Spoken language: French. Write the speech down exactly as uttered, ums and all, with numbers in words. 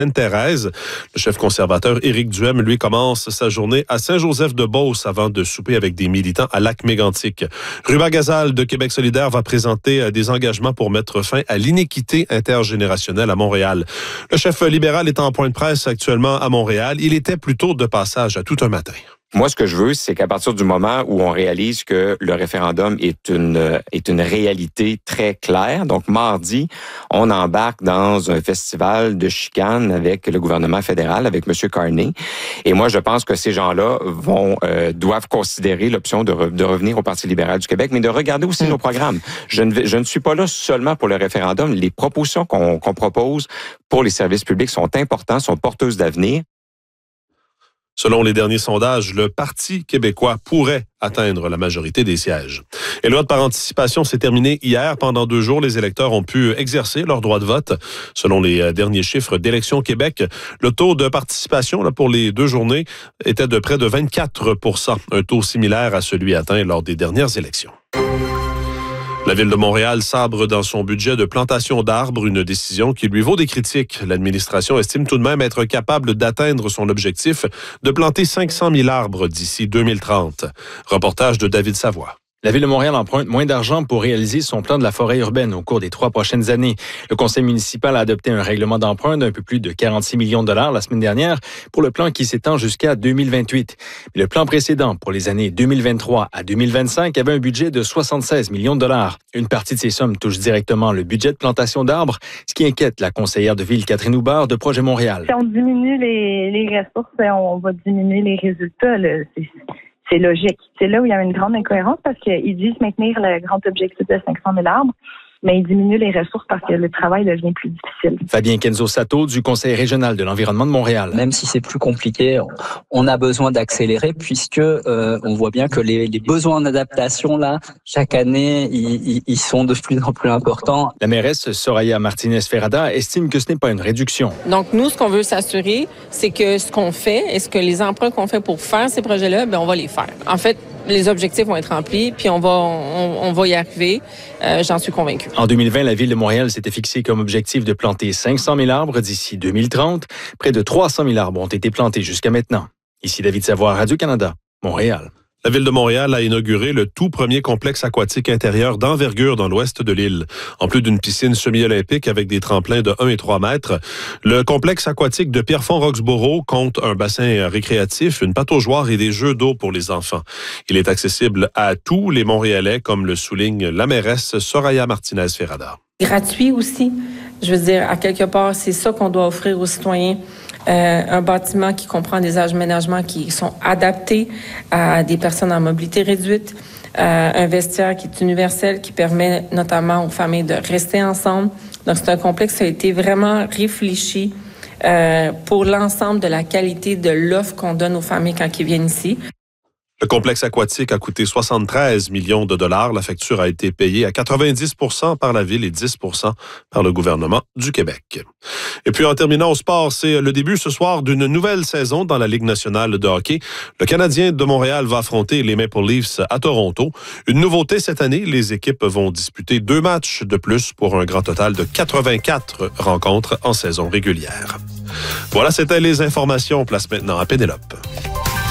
Sainte-Thérèse. Le chef conservateur Éric Duhem, lui, commence sa journée à Saint-Joseph-de-Beauce avant de souper avec des militants à Lac-Mégantic. Ruba Gazal de Québec solidaire va présenter des engagements pour mettre fin à l'inéquité intergénérationnelle à Montréal. Le chef libéral est en point de presse actuellement à Montréal. Il était plutôt de passage à tout un matin. Moi, ce que je veux, c'est qu'à partir du moment où on réalise que le référendum est une est une réalité très claire, donc mardi, on embarque dans un festival de chicane avec le gouvernement fédéral, avec M. Carney. Et moi, je pense que ces gens-là vont euh, doivent considérer l'option de, re, de revenir au Parti libéral du Québec, mais de regarder aussi mmh. nos programmes. Je ne, je ne suis pas là seulement pour le référendum. Les propositions qu'on, qu'on propose pour les services publics sont importantes, sont porteuses d'avenir. Selon les derniers sondages, le Parti québécois pourrait atteindre la majorité des sièges. Et le vote par anticipation s'est terminé hier. Pendant deux jours, les électeurs ont pu exercer leur droit de vote. Selon les derniers chiffres d'Élections Québec, le taux de participation là, pour les deux journées était de près de vingt-quatre pour cent, un taux similaire à celui atteint lors des dernières élections. La Ville de Montréal sabre dans son budget de plantation d'arbres, une décision qui lui vaut des critiques. L'administration estime tout de même être capable d'atteindre son objectif de planter cinq cent mille arbres d'ici deux mille trente. Reportage de David Savoie. La Ville de Montréal emprunte moins d'argent pour réaliser son plan de la forêt urbaine au cours des trois prochaines années. Le conseil municipal a adopté un règlement d'emprunt d'un peu plus de quarante-six millions de dollars la semaine dernière pour le plan qui s'étend jusqu'à deux mille vingt-huit. Mais le plan précédent pour les années deux mille vingt-trois à deux mille vingt-cinq avait un budget de soixante-seize millions de dollars. Une partie de ces sommes touche directement le budget de plantation d'arbres, ce qui inquiète la conseillère de ville Catherine Houbard de Projet Montréal. Si on diminue les, les ressources, on va diminuer les résultats. Là. C'est... C'est logique. C'est là où il y a une grande incohérence parce qu'ils disent maintenir le grand objectif de cinq cent mille arbres, mais ils diminuent les ressources parce que le travail devient plus difficile. Fabien Kenzo-Sato du Conseil régional de l'environnement de Montréal. Même si c'est plus compliqué, on a besoin d'accélérer puisque euh, on voit bien que les, les besoins d'adaptation, là, chaque année, ils, ils sont de plus en plus importants. La mairesse Soraya Martinez-Ferrada estime que ce n'est pas une réduction. Donc, nous, ce qu'on veut s'assurer, c'est que ce qu'on fait, est-ce que les emprunts qu'on fait pour faire ces projets-là, bien, on va les faire. En fait, les objectifs vont être remplis, puis on va, on, on va y arriver. Euh, j'en suis convaincue. En deux mille vingt, la Ville de Montréal s'était fixée comme objectif de planter cinq cent mille arbres d'ici deux mille trente. Près de trois cent mille arbres ont été plantés jusqu'à maintenant. Ici David Savoie, Radio-Canada, Montréal. La Ville de Montréal a inauguré le tout premier complexe aquatique intérieur d'envergure dans l'ouest de l'île. En plus d'une piscine semi-olympique avec des tremplins de un et trois mètres, le complexe aquatique de Pierrefonds-Roxborough compte un bassin récréatif, une pataugeoire et des jeux d'eau pour les enfants. Il est accessible à tous les Montréalais, comme le souligne la mairesse Soraya Martinez-Ferrada. Gratuit aussi. Je veux dire, à quelque part, c'est ça qu'on doit offrir aux citoyens. Euh, un bâtiment qui comprend des aménagements qui sont adaptés à des personnes en mobilité réduite, euh, un vestiaire qui est universel, qui permet notamment aux familles de rester ensemble. Donc, c'est un complexe qui a été vraiment réfléchi euh, pour l'ensemble de la qualité de l'offre qu'on donne aux familles quand ils viennent ici. Le complexe aquatique a coûté soixante-treize millions de dollars. La facture a été payée à quatre-vingt-dix pour cent par la Ville et dix pour cent par le gouvernement du Québec. Et puis, en terminant au sport, c'est le début ce soir d'une nouvelle saison dans la Ligue nationale de hockey. Le Canadien de Montréal va affronter les Maple Leafs à Toronto. Une nouveauté cette année, les équipes vont disputer deux matchs de plus pour un grand total de quatre-vingt-quatre rencontres en saison régulière. Voilà, c'était les informations. Place maintenant à Pénélope.